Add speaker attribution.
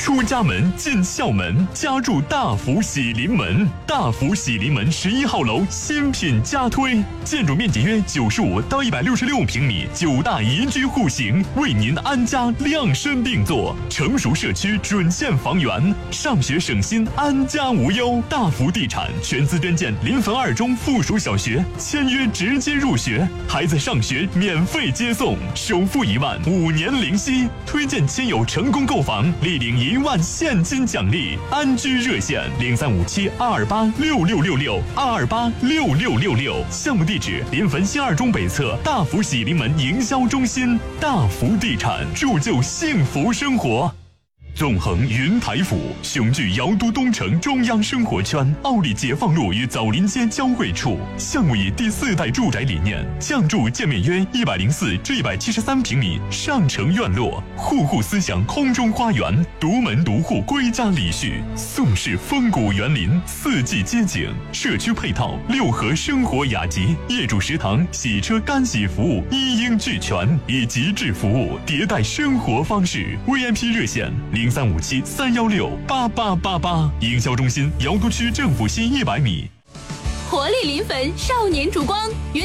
Speaker 1: 出家门进校门，家住大福喜临门。大福喜临门11号楼新品加推，建筑面积约95到166平米，9大宜居户型，为您安家量身定做。成熟社区准线房源，上学省心，安家无忧。大福地产全资捐建临汾2中附属小学，签约直接入学，孩子上学免费接送，首付1万，5年零息。推荐亲友成功购房，立领1万现金奖励。安居热线0357-228-6666，228-6666。项目地址：临汾新2中北侧大福喜临门营销中心。大福地产，铸就幸福生活。纵横云台府，雄踞瑶都东城中央生活圈，奥利解放路与枣林街交汇处。项目以第4代住宅理念，降筑建面约104至173平米上城院落，户户思想空中花园，独门独户归家礼序，宋式风骨园林，4季街景，社区配套6合生活雅集，业主食堂、洗车干洗服务一应俱全，以极致服务迭代生活方式。VIP 热线0357-316-8888，营销中心瑶都区政府西100米。
Speaker 2: 活力临汾少年烛光。